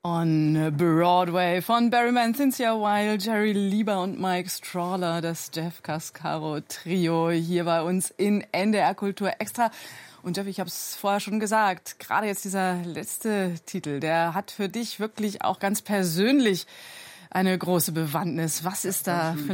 On Broadway von Berryman, Cynthia Weil, Jerry Lieber und Mike Strawler, das Jeff Cascaro Trio hier bei uns in NDR Kultur Extra. Und Jeff, ich habe es vorher schon gesagt, gerade jetzt dieser letzte Titel, der hat für dich wirklich auch ganz persönlich eine große Bewandtnis. Was ist da für